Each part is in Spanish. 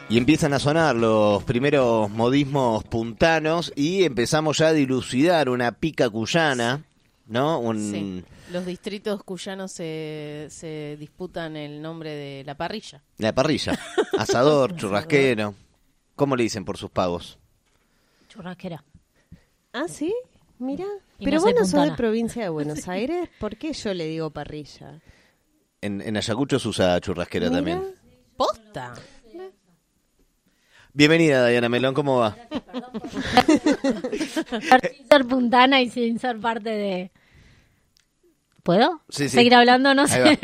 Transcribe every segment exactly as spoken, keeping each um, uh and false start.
Y empiezan a sonar los primeros modismos puntanos y empezamos ya a dilucidar una pica cuyana, ¿no? Un... Sí. Los distritos cuyanos se, se disputan el nombre de la parrilla. La parrilla. Asador, churrasquero. ¿Cómo le dicen por sus pagos? Churrasquera. ¿Ah, sí? Mira. Y Pero no vos soy no sos puntana. de provincia de Buenos Aires. ¿Por qué yo le digo parrilla? En, en Ayacucho se usa churrasquera Mira. también. ¿Posta? Bienvenida, Diana Melón, ¿cómo va? Sin ser puntana y sin ser parte de... ¿Puedo? Sí, sí. Seguir hablando, no Ahí sé.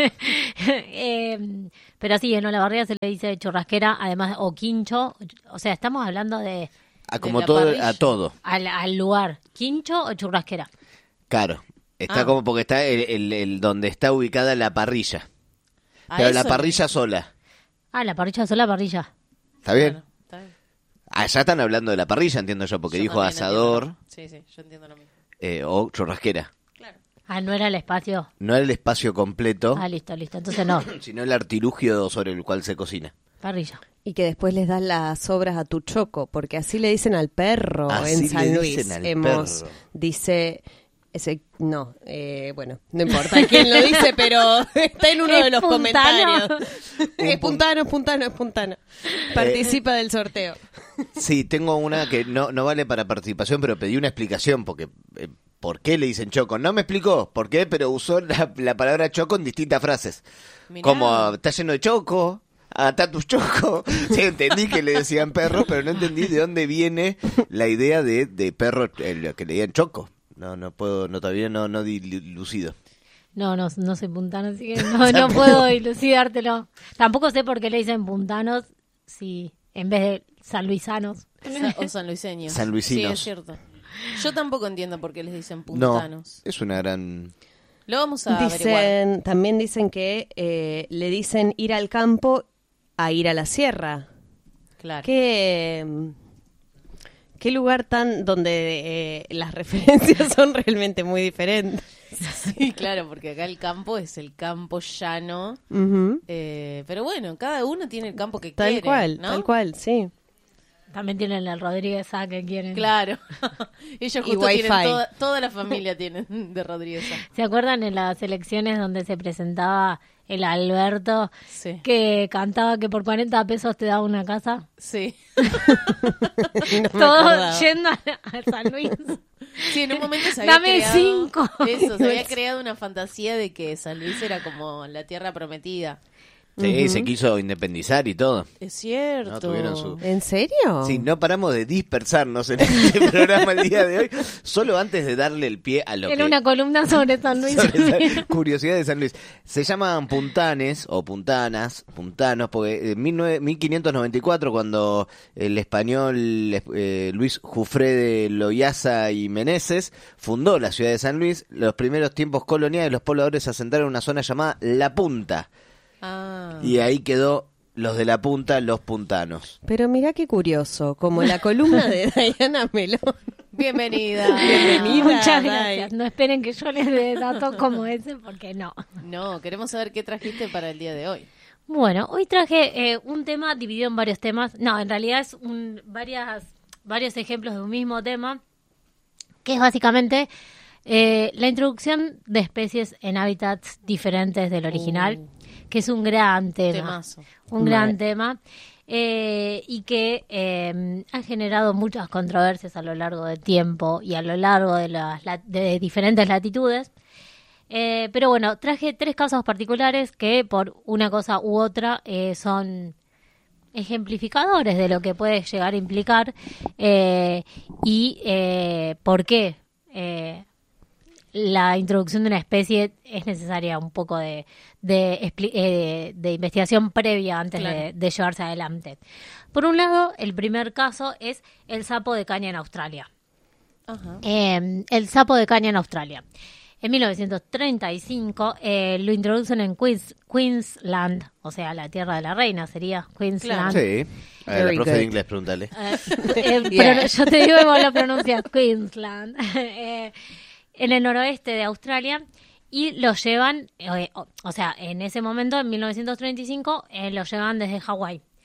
eh, pero sí, en Olavarría se le dice churrasquera, además, o quincho. O sea, estamos hablando de A como la todo, parrilla. a todo. al, al lugar. ¿Quincho o churrasquera? Claro. Está Ah. como porque está el, el- el donde está ubicada la parrilla. A Pero eso la le- parrilla sola. Ah, la parrilla sola, parrilla. ¿Está bien? Claro, está bien. Allá están hablando de la parrilla, entiendo yo, porque Yo dijo también asador entiendo lo- Sí, sí, yo entiendo lo mismo. eh, o churrasquera. Ah, no era el espacio. No el espacio completo, Ah, listo, listo. Entonces no, sino el artilugio sobre el cual se cocina. parrilla. Y que después les das las sobras a tu choco, porque así le dicen al perro Así en le San Luis. dicen al Hemos, perro. dice, ese, no, eh, bueno, no importa quién lo dice, pero está en uno Es de los puntano. comentarios. Es puntano, es puntano, es puntano. Participa del sorteo. Sí, tengo una que no, no vale para participación, pero pedí una explicación, porque eh, ¿por qué le dicen choco? No me explicó por qué, pero usó la, la palabra choco en distintas frases. Mirá. Como, está lleno de choco, ata tus choco. Sí, entendí que le decían perro, pero no entendí de dónde viene la idea de, de perro el, que le digan choco. No, no puedo, no todavía no, no dilucido. No, no, no soy puntano, así que no, no puedo dilucidártelo. Tampoco sé por qué le dicen puntanos si en vez de sanluisanos. Sa- O sanluiseños. Sanluisinos. Sí, es cierto. Yo tampoco entiendo por qué les dicen No, puntanos. es una gran... Lo vamos a averiguar. Dicen, también dicen que eh, le dicen ir al campo a ir a la sierra. Claro. ¿Qué, qué lugar tan donde eh, las referencias son realmente muy diferentes? Sí, claro, porque acá el campo es el campo llano. Ujú. Eh, pero bueno, cada uno tiene el campo que Tal quiere. cual, ¿no? tal cual, sí. También tienen el Rodríguez A que quieren. Claro. Ellos Y justo tienen Wi-Fi. toda, toda la familia tienen de Rodríguez. ¿Se acuerdan en las elecciones donde se presentaba el Alberto Sí. que cantaba que por cuarenta pesos te daba una casa? Sí. No me Todos acordaba. yendo a, a San Luis. Sí, en un momento se había Dame creado... cinco. Eso, se había creado una fantasía de que San Luis era como la tierra prometida. Sí, se quiso independizar y todo. Es cierto. No, tuvieron su- ¿En serio? Sí, no paramos de dispersarnos en este programa el día de hoy, solo antes de darle el pie a lo Era que... una columna sobre San Luis. sobre esa curiosidad de San Luis. Se llaman puntanes o puntanas, puntanos, porque en mil quinientos noventa y cuatro, cuando el español eh, Luis Jufré de Loyaza y Meneses fundó la ciudad de San Luis, los primeros tiempos coloniales, los pobladores se asentaron en una zona llamada La Punta. Ah. Y ahí quedó los de La Punta, los puntanos. Pero mirá qué curioso, como la columna de Diana Melón. Bienvenida. Bienvenida. Muchas Dai. gracias. No esperen que yo les dé datos como ese, porque no. No, queremos saber qué trajiste para el día de hoy. Bueno, hoy traje eh, un tema dividido en varios temas. No, en realidad es un, varias, varios ejemplos de un mismo tema, que es básicamente eh, la introducción de especies en hábitats diferentes del original, Uh. que es un gran tema. Temazo. Un gran Mal. tema. eh, y que eh, ha generado muchas controversias a lo largo del tiempo y a lo largo de, las, la- de diferentes latitudes. Eh, pero bueno, traje tres casos particulares que por una cosa u otra eh, son ejemplificadores de lo que puede llegar a implicar eh, y eh, por qué eh, la introducción de una especie es necesaria un poco de, de, expli- eh, de investigación previa antes Claro. de, de llevarse adelante. Por un lado, el primer caso es el sapo de caña en Australia. Ajá. Eh, el sapo de caña en Australia. En mil novecientos treinta y cinco eh, lo introducen en Queens- Queensland, o sea, la tierra de la reina sería Queensland. Sí. A ver, la Very profe de good. inglés, pregúntale. Eh, eh, Yeah. pero yo te digo y vos lo pronuncias Queensland. Eh, en el noroeste de Australia y lo llevan, eh, o, o sea, en ese momento, en mil novecientos treinta y cinco, eh, lo llevan desde Hawái.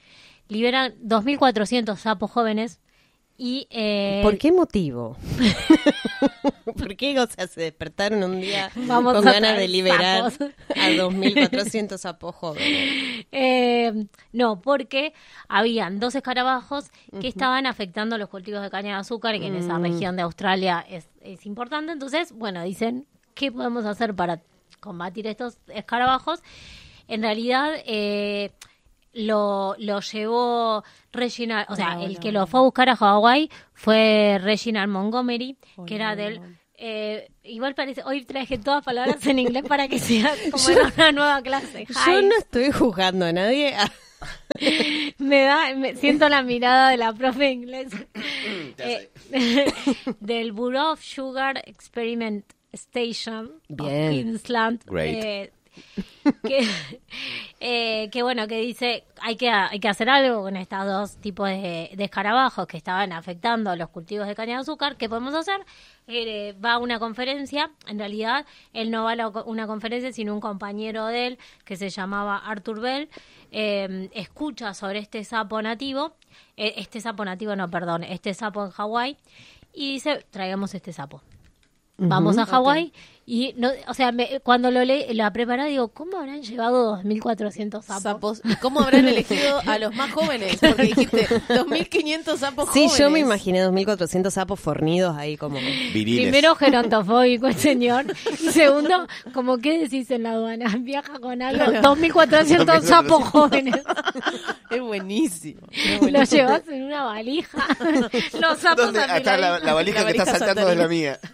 liberan dos mil cuatrocientos sapos jóvenes y... Eh, ¿Por qué motivo? ¿Por qué, o sea, se despertaron un día Vamos con a ganas traer de liberar sapos. a dos mil cuatrocientos sapos jóvenes? Eh, no, porque habían dos escarabajos que uh-huh. estaban afectando los cultivos de caña de azúcar, que en esa región de Australia es, es importante. Entonces, bueno, dicen, ¿qué podemos hacer para combatir estos escarabajos? En realidad... Eh, Lo, lo llevó Reginald, o sea, no, el no, que no. lo fue a buscar a Hawái fue Reginald Montgomery, Oh, que era no, del... no. Eh, igual parece, hoy traje todas palabras en inglés para que sea como era una nueva clase. Yo no estoy juzgando a nadie. Me da, me, siento la mirada de la profe de inglés. eh, del Bureau of Sugar Experiment Station Bien. of Queensland. Great. Eh, que, eh, que bueno, que dice hay que hay que hacer algo con estos dos tipos de, de escarabajos que estaban afectando los cultivos de caña de azúcar. ¿Qué podemos hacer? Eh, va a una conferencia. En realidad él no va a la, una conferencia, sino un compañero de él que se llamaba Arthur Bell. Eh, escucha sobre este sapo nativo, eh, este sapo nativo no, perdón, este sapo en Hawái, y dice, traigamos este sapo. Vamos Ujú, a Hawái ok. y, no, o sea, me, cuando lo leí, la preparé, digo, ¿cómo habrán llevado dos mil cuatrocientos sapos? Sapos. ¿Y cómo habrán elegido a los más jóvenes? Porque dijiste dos mil quinientos sapos Sí, jóvenes. yo me imaginé dos mil cuatrocientos sapos fornidos ahí como... Viriles. Primero, gerontofóbico el señor. Y segundo, como ¿qué decís en la aduana? Viaja con algo. dos mil cuatrocientos sapos jóvenes. Es buenísimo. es Los buenísimo. llevas en una valija. Los sapos ¿Dónde? Acá la, apiladitos. la valija La que está valija saltando es la Santorini. mía.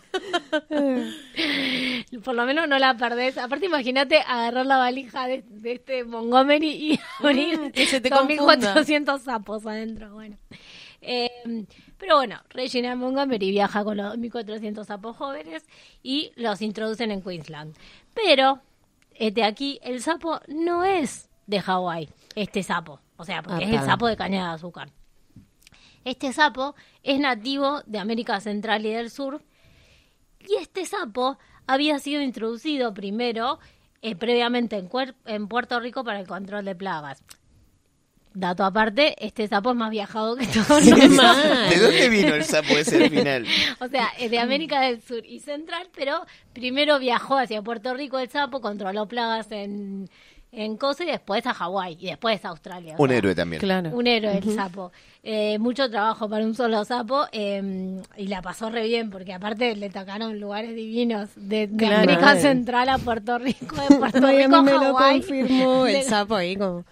Por lo menos no la perdés. Aparte, imagínate agarrar la valija de, de este Montgomery y abrir que se te dos mil confunda. cuatrocientos sapos adentro. Bueno. Eh, pero bueno, Regina Montgomery viaja con los dos mil cuatrocientos sapos jóvenes y los introducen en Queensland. Pero, este aquí, el sapo no es de Hawái, este sapo. O sea, porque Ah, es el claro. sapo de caña de azúcar. Este sapo es nativo de América Central y del Sur. Y este sapo había sido introducido primero, eh, previamente en, Cuer- en Puerto Rico para el control de plagas. Dato aparte, este sapo es más viajado que todos los demás. ¿De dónde vino el sapo ese al final? O sea, es de América del Sur y Central, pero primero viajó hacia Puerto Rico el sapo, controló plagas en, en Costa y después a Hawái y después a Australia. O Un sea, héroe también. Claro. un héroe el sapo. Eh, mucho trabajo para un solo sapo eh, y la pasó re bien porque aparte le tocaron lugares divinos de, de Claro. América Ay. Central a Puerto Rico, de Puerto Ay, a Rico mí a me lo Hawái. confirmó el De- sapo ahí como...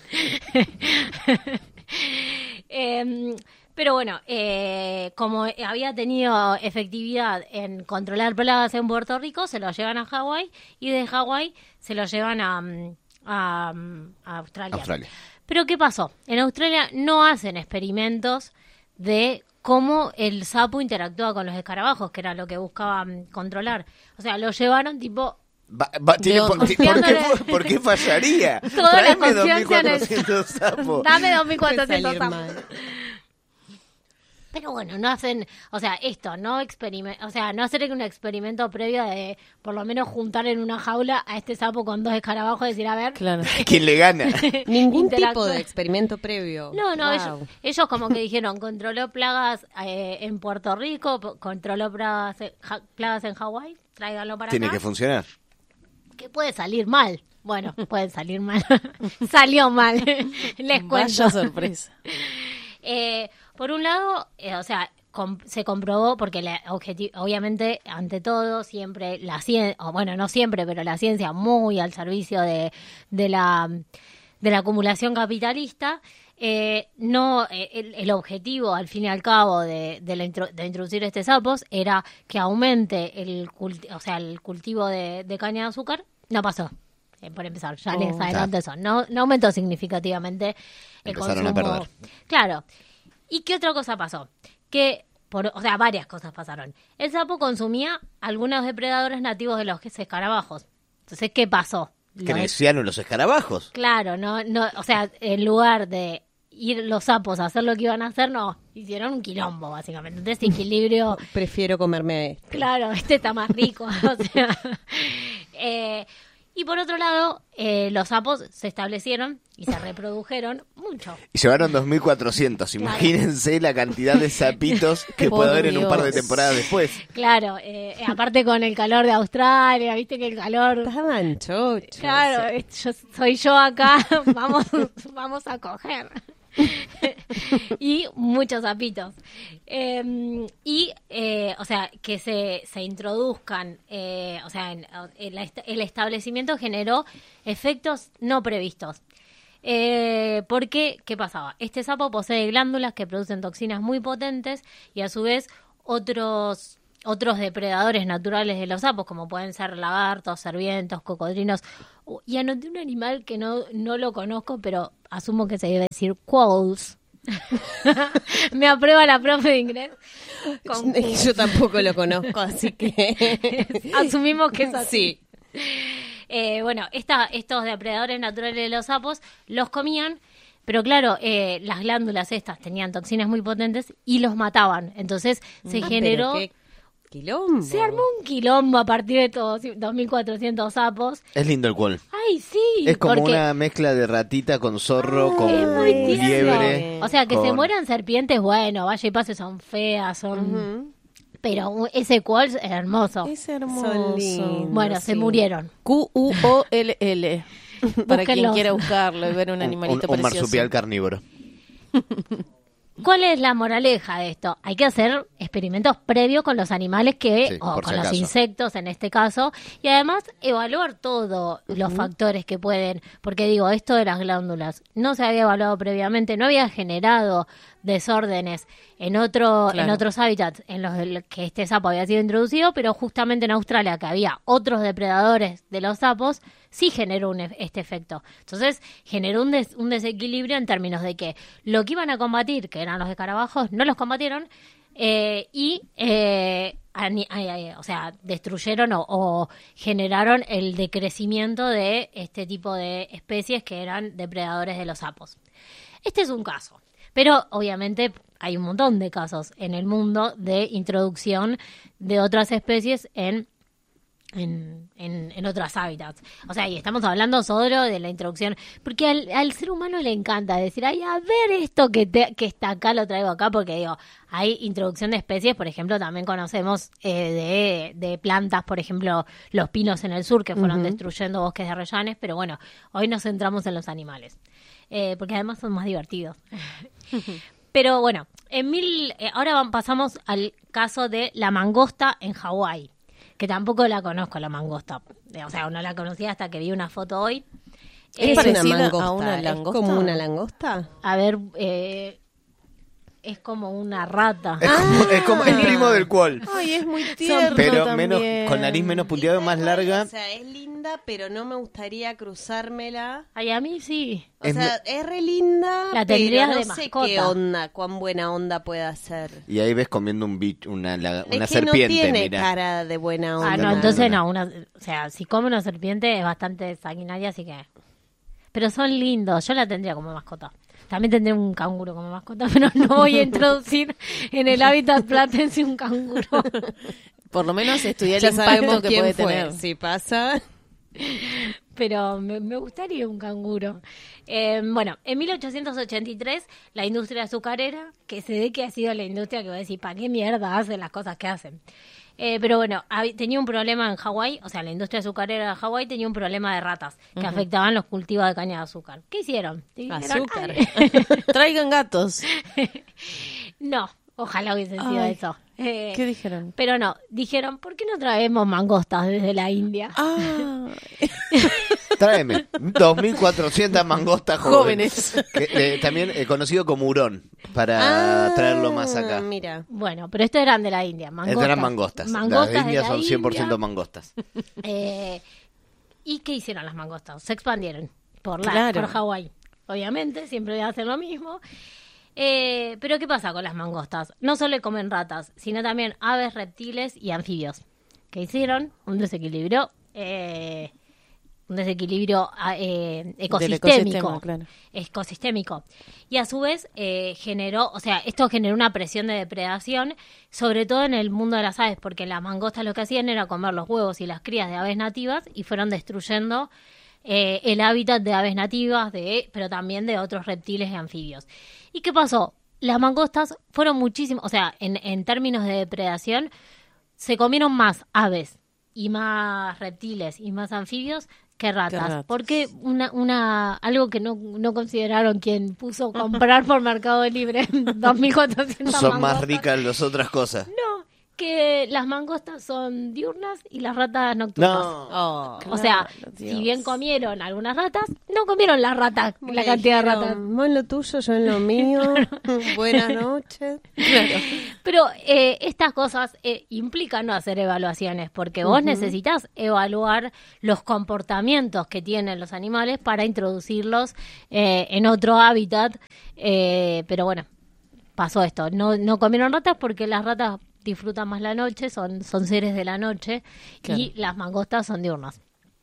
Eh, pero bueno, eh, como había tenido efectividad en controlar plagas en Puerto Rico, se lo llevan a Hawái y de Hawái se lo llevan a, mm, a, mm, a Australia. Australia. Pero ¿qué pasó? En Australia no hacen experimentos de cómo el sapo interactúa con los escarabajos, que era lo que buscaban controlar. O sea, lo llevaron tipo... Va- va- tiene- Dios, por, ¿por qué, confiándole- por qué fallaría? Toda la Tráeme confianza en el- dos mil cuatrocientos sapos. Dame dos mil Puede cuatrocientos salir sapos. mal. Pero bueno, no hacen, o sea, esto, no experime- o sea, no hacer un experimento previo de por lo menos juntar en una jaula a este sapo con dos escarabajos y decir, a ver, Claro. ¿Quién le gana? Ningún tipo Interactúa. de experimento previo. no, no, Wow. ellos, ellos como que dijeron, controló plagas eh, en Puerto Rico, p- controló plagas, en- ja- plagas en Hawái, tráiganlo para Tiene acá, que funcionar. que puede salir mal. Bueno, puede salir mal. Salió mal, les cuento. Vaya sorpresa. Eh, por un lado, eh, o sea, com- se comprobó, porque la objeti- obviamente, ante todo, siempre la ciencia, o bueno, no siempre, pero la ciencia muy al servicio de, de, la, de la acumulación capitalista, eh, no eh, el, el objetivo, al fin y al cabo, de, de, la intro- de introducir este sapos era que aumente el, culti- o sea, el cultivo de, de caña de azúcar. No pasó. Eh, Por empezar, ya Oh. les adelanto eso. No, no aumentó significativamente el Empezaron a consumo. perder. Claro. ¿Y qué otra cosa pasó? Que, por, o sea, varias cosas pasaron. El sapo consumía algunos depredadores nativos de los escarabajos. Entonces, ¿qué pasó? Los- Crecían los escarabajos. Claro, no, no, o sea, en lugar de ir los sapos a hacer lo que iban a hacer, no, hicieron un quilombo, básicamente. Entonces, equilibrio. Prefiero comerme este. Claro, este está más rico. O sea, eh, Y por otro lado, eh, los sapos se establecieron y se reprodujeron mucho. Y llevaron dos mil cuatrocientos. Imagínense la cantidad de sapitos que Por puede haber en un par de Dios. temporadas después. Claro, eh, aparte con el calor de Australia, viste que el calor... Estaban chochos. Claro, eh, yo, soy yo acá, vamos, vamos a coger. Y muchos sapitos. Eh, y, eh, o sea, que se, se introduzcan, eh, o sea, en- el, est- el establecimiento generó efectos no previstos. Eh, porque, ¿qué pasaba? Este sapo posee glándulas que producen toxinas muy potentes y a su vez otros... otros depredadores naturales de los sapos, como pueden ser lagartos, servientos, cocodrilos. Uh, Y anoté un animal que no, no lo conozco, pero asumo que se debe decir quolls. Me aprueba la profe de inglés. Con Q. Yo tampoco lo conozco, así que... Asumimos que es así. Sí. Eh, bueno, esta, estos depredadores naturales de los sapos los comían, pero claro, eh, las glándulas estas tenían toxinas muy potentes y los mataban. Entonces se Ah, generó... pero qué quilombo. Se armó un quilombo a partir de todos dos mil cuatrocientos sapos. Es lindo el cual. Ay, sí. Es como porque una mezcla de ratita con zorro, con es muy tierno. liebre. O sea, que se con- mueran serpientes, bueno, vaya y pase, son feas, son... Ujú. Pero u- ese cual es hermoso. Es Son hermoso. lindos. Bueno, se sí. murieron. Q U O L L. Para quien Búsquenlos. quiera buscarlo y ver un un, animalito un- un precioso. marsupial carnívoro. ¿Cuál es la moraleja de esto? Hay que hacer experimentos previos con los animales que, Sí, o por con si los acaso. insectos en este caso, y además evaluar todos los factores que pueden, porque digo, esto de las glándulas no se había evaluado previamente, no había generado desórdenes en otro, Claro. en otros hábitats en los del- que este sapo había sido introducido, pero justamente en Australia, que había otros depredadores de los sapos, sí generó un, e- este efecto. Entonces generó un, des- un desequilibrio en términos de que lo que iban a combatir, que eran los escarabajos, no los combatieron eh, y, eh, ani- ay, ay, o sea, destruyeron o, o generaron el decrecimiento de este tipo de especies que eran depredadores de los sapos. Este es un caso. Pero obviamente hay un montón de casos en el mundo de introducción de otras especies en, en, en, en otros hábitats. O sea, y estamos hablando solo de la introducción, porque al, al ser humano le encanta decir, ay, a ver esto que, te- que está acá, lo traigo acá, porque digo, hay introducción de especies, por ejemplo, también conocemos eh, de, de plantas, por ejemplo, los pinos en el sur, que fueron destruyendo bosques de arrayanes, pero bueno, hoy nos centramos en los animales. Eh, porque además son más divertidos. Pero bueno, en mil, eh, ahora vam- pasamos al caso de la mangosta en Hawái, que tampoco la conozco la mangosta. Eh, O sea, no la conocía hasta que vi una foto hoy. ¿Es Eh, parecida una a mangosta? una ¿Es langosta? como una langosta? a ver, eh, es como una rata. Es como, es como el primo del cual. Ay, es muy tierno Pero también. menos, con nariz menos punteado, más larga. O sea, es linda, pero no me gustaría cruzármela. Ay, a mí sí. O Es sea, es re linda, La pero tendrías no de sé mascota. qué onda, cuán buena onda puede ser. Y ahí ves comiendo un bicho, una, la- una es que serpiente, no tiene mira. cara de buena onda. Ah, no, no, entonces no. no. Una, o sea, si come una serpiente es bastante sanguinaria, así que... Pero son lindos. Yo la tendría como mascota. También tendría un canguro como mascota, pero no voy a introducir en el hábitat platense un canguro. Por lo menos estudiar el Ya impacto sabemos que quién puede fue. tener. Si pasa... Pero me, me gustaría un canguro. Eh, bueno, en mil ochocientos ochenta y tres, la industria azucarera, que se ve que ha sido la industria que va a decir, ¿para qué mierda hacen las cosas que hacen? Eh, pero bueno, hab- tenía un problema en Hawái, o sea, la industria azucarera de Hawái tenía un problema de ratas que afectaban los cultivos de caña de azúcar. ¿Qué hicieron? Dijeron, Azúcar. "Ay". Traigan gatos. No, ojalá hubiese sido Ay, eso. Eh, ¿Qué dijeron? pero no, dijeron, ¿por qué no traemos mangostas desde la India? Ah, Tráeme dos mil cuatrocientas mangostas jóvenes. Jóvenes. Que, eh, también eh, conocido como hurón, para Ah, traerlo más acá. Mira. Bueno, pero estos eran de la India, mangostas. Estas eran mangostas. Mangostas Las de indias la son cien por ciento India. mangostas. Eh, ¿Y qué hicieron las mangostas? Se expandieron por, la, Claro. por Hawái. Obviamente, siempre hacen lo mismo. Eh, pero ¿qué pasa con las mangostas? No solo comen ratas, sino también aves, reptiles y anfibios. ¿Qué hicieron? Un desequilibrio eh, un desequilibrio eh, Del ecosistémico. ecosistema, claro. ecosistémico. Y a su vez eh, generó, o sea, esto generó una presión de depredación, sobre todo en el mundo de las aves, porque las mangostas lo que hacían era comer los huevos y las crías de aves nativas y fueron destruyendo eh, el hábitat de aves nativas, de, pero también de otros reptiles y anfibios. ¿Y qué pasó? Las mangostas fueron muchísimas, o sea, en, en términos de depredación, se comieron más aves y más reptiles y más anfibios que ratas, Que ratas. porque una, una algo que no, no consideraron quien puso comprar por Mercado Libre dos mil cuatrocientas Son más mangostas. ricas las otras cosas. No, que las mangostas son diurnas y las ratas nocturnas. No. Oh, O sea, claro, si Dios. bien comieron algunas ratas, no comieron las ratas, la Le cantidad de dijeron, ratas. vos en lo tuyo, yo en lo mío. Buenas noches. Pero eh, estas cosas eh, implican no hacer evaluaciones, porque vos necesitas evaluar los comportamientos que tienen los animales para introducirlos eh, en otro hábitat. Eh, pero bueno, pasó esto. No, no comieron ratas porque las ratas disfrutan más la noche, son, son seres de la noche, Claro. y las mangostas son diurnas.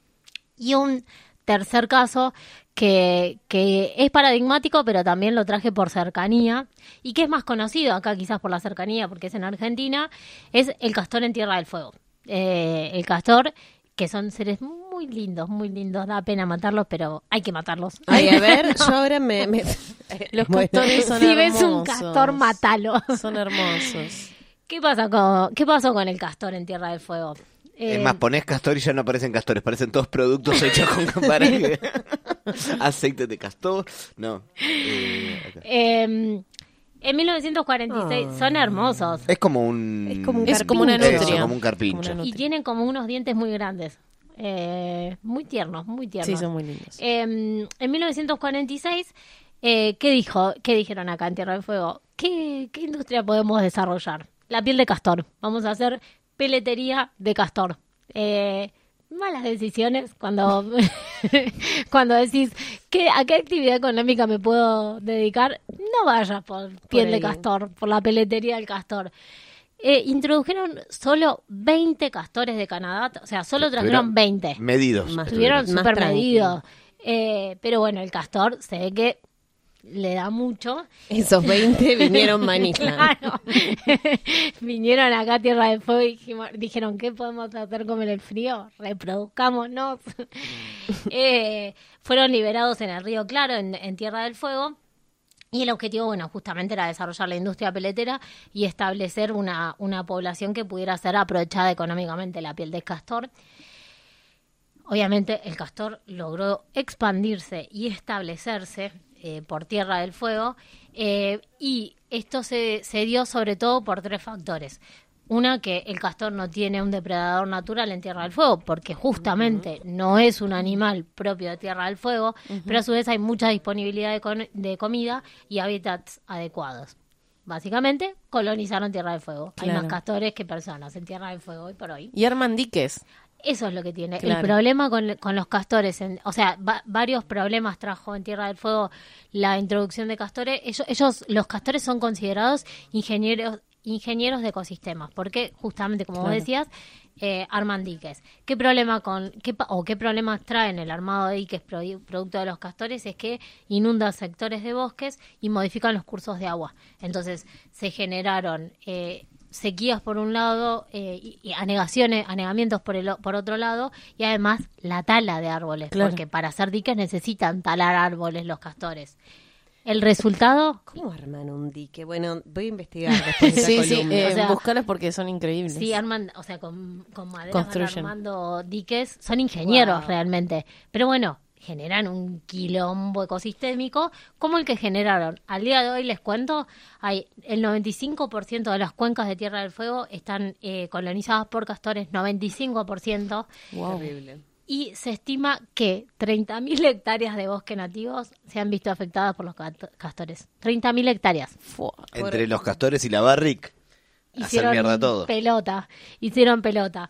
Y un tercer caso que, que es paradigmático, pero también lo traje por cercanía, y que es más conocido acá quizás por la cercanía, porque es en Argentina, es el castor en Tierra del Fuego. Eh, el castor, que son seres muy lindos, muy lindos, da pena matarlos, pero hay que matarlos. Ay, a ver, yo ahora me... me- Los Bueno. castores son Si ves un hermosos. castor, matalo. Son hermosos. ¿Qué pasa con, qué pasó con el castor en Tierra del Fuego? Eh, Es más, ponés castor y ya no parecen castores, parecen todos productos hechos con para que- aceite de castor. No. Eh, acá. eh, en mil novecientos cuarenta y seis Ah. son hermosos Es como un. Es como un Es como una Eso, nutria. como un carpincho. Como una y nutria. tienen como unos dientes muy grandes. Eh, muy tiernos, muy tiernos. Sí, son muy lindos. Eh, en mil novecientos cuarenta y seis, eh, ¿qué dijo? ¿Qué dijeron acá en Tierra del Fuego? ¿Qué, qué industria podemos desarrollar? La piel de castor. Vamos a hacer peletería de castor. Eh, malas decisiones cuando, cuando decís ¿qué, a qué actividad económica me puedo dedicar. No vayas por piel de ahí. castor, por la peletería del castor. Eh, introdujeron solo veinte castores de Canadá, o sea, solo trajeron Estuvieron veinte. Medidos. Más- Estuvieron Más súper tranqui. medidos. Eh, pero bueno, el castor se ve que le da mucho. Esos veinte vinieron manija. Claro. Vinieron acá a Tierra del Fuego y dijimos- dijeron, ¿qué podemos hacer con el frío? Reproduzcámonos. Eh, fueron liberados en el Río Claro, en, en Tierra del Fuego. Y el objetivo, bueno, justamente era desarrollar la industria peletera y establecer una, una población que pudiera ser aprovechada económicamente la piel del castor. Obviamente el castor logró expandirse y establecerse eh, por Tierra del Fuego, eh, y esto se, se dio sobre todo por tres factores. Una, que el castor no tiene un depredador natural en Tierra del Fuego, porque justamente no es un animal propio de Tierra del Fuego, pero a su vez hay mucha disponibilidad de, con- de comida y hábitats adecuados. Básicamente, colonizaron Tierra del Fuego. Hay Claro. más castores que personas en Tierra del Fuego hoy por hoy. Y arman diques. Eso es lo que tiene. Claro. El problema con, con los castores, en- o sea, va- varios problemas trajo en Tierra del Fuego la introducción de castores. Ellos, ellos los castores son considerados ingenieros ingenieros de ecosistemas, porque justamente, como vos Claro. decías, eh, arman diques. ¿Qué problema con qué, pa- o qué problemas traen el armado de diques produ- producto de los castores? Es que inundan sectores de bosques y modifican los cursos de agua. Entonces, se generaron eh, sequías por un lado, eh, y, y anegaciones, anegamientos por el o- por otro lado, y además la tala de árboles, Claro. porque para hacer diques necesitan talar árboles los castores. El resultado, ¿Cómo arman un dique? Bueno, voy a investigar después de esa Sí, sí, columna. eh, O sea, búscalos porque son increíbles. sí, arman, o sea, con, con madera van Construyen. armando diques, son ingenieros Wow. realmente, pero bueno, generan un quilombo ecosistémico como el que generaron. Al día de hoy, les cuento, hay el noventa y cinco por ciento de las cuencas de Tierra del Fuego están eh, colonizadas por castores, noventa y cinco por ciento, Wow. Terrible. y se estima que treinta mil hectáreas de bosque nativos se han visto afectadas por los cat- castores. treinta mil hectáreas. Fua. Entre los castores y la barric. Hacer Hicieron mierda todo. pelota, hicieron pelota.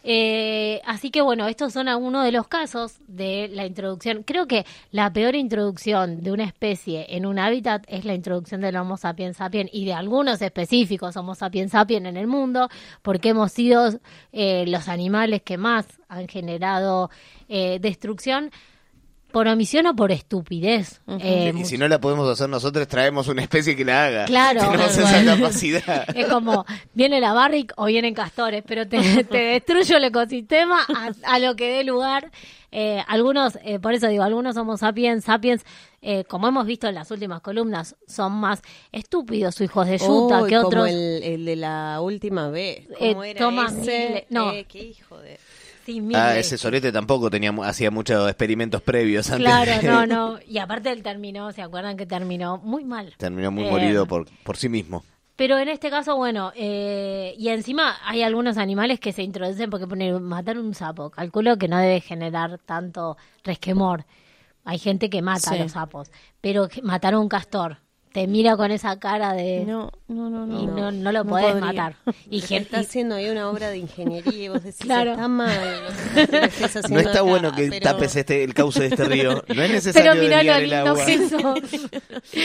Eh, así que bueno, estos son algunos de los casos de la introducción. Creo que la peor introducción de una especie en un hábitat es la introducción del Homo sapiens sapiens y de algunos específicos Homo sapiens sapiens en el mundo, porque hemos sido eh, los animales que más han generado eh, destrucción por omisión o por estupidez. Uh-huh. Eh, Y si no la podemos hacer nosotros, traemos una especie que la haga. Claro. Tenemos Claro. esa capacidad. Es como, viene la Barrick o vienen castores, pero te, te destruyo el ecosistema a, a lo que dé lugar. Eh, algunos, eh, por eso digo, algunos Homo sapiens, sapiens, eh, como hemos visto en las últimas columnas, son más estúpidos o hijos de yuta Uy, que como otros. el, el de la última vez. Eh, ¿Cómo era Thomas ese? Mille- no. Eh, qué hijo de... Sí, Ah, Milley. ese sorete tampoco tenía, mu- hacía muchos experimentos previos antes. Claro, de- no, no. Y aparte él terminó, ¿se acuerdan que terminó muy mal? Terminó muy Eh, morido por, por sí mismo. Pero en este caso, bueno, eh, y encima hay algunos animales que se introducen porque poner matar un sapo, calculo que no debe generar tanto resquemor. Hay gente que mata Sí. a los sapos, pero que- matar a un castor, te mira con esa cara de... No, no, no, no. y no, no lo No podés podría. matar. Y Se gente... está haciendo ahí una obra de ingeniería y vos decís, Claro. está mal lo que estés No haciendo está acá, bueno que pero- tapes este, el cauce de este río. No es necesario Pero mirá lo desviar el lindo agua. que sos.